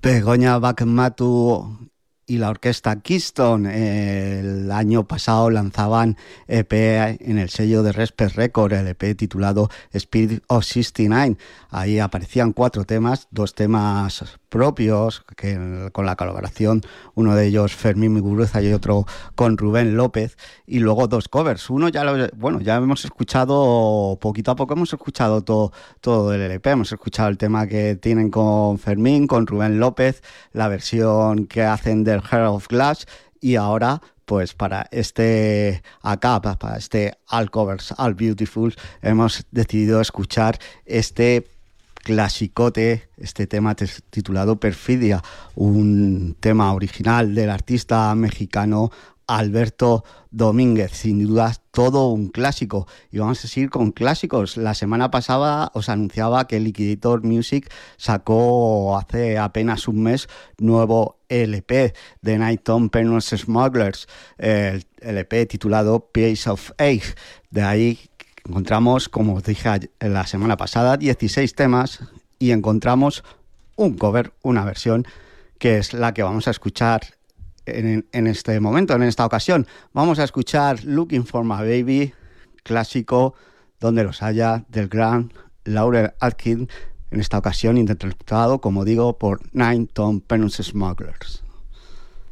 Begoña Bakmatu y la orquesta Keystone el año pasado lanzaban EP en el sello de Respect Record, el EP titulado Spirit of 69. Ahí aparecían 4 temas, 2 temas propios con la colaboración, uno de ellos Fermín Muguruza y otro con Rubén López, y luego 2 covers. Uno ya ya hemos escuchado, poquito a poco hemos escuchado todo el LP. Hemos escuchado el tema que tienen con Fermín, con Rubén López, la versión que hacen del Heart of Glass, y ahora pues para este All Covers, All Beautiful, hemos decidido escuchar este clasicote, este tema titulado Perfidia, un tema original del artista mexicano Alberto Domínguez. Sin duda todo un clásico, y vamos a seguir con clásicos. La semana pasada os anunciaba que Liquidator Music sacó hace apenas un mes nuevo LP de Nighttime Penance Smugglers, el LP titulado Piece of Egg. De ahí encontramos, como os dije la semana pasada, 16 temas, y encontramos un cover, una versión, que es la que vamos a escuchar en este momento, en esta ocasión. Vamos a escuchar Looking for My Baby, clásico donde los haya, del gran Laurel Atkins, en esta ocasión interpretado, como digo, por Nighttime Penance Smugglers.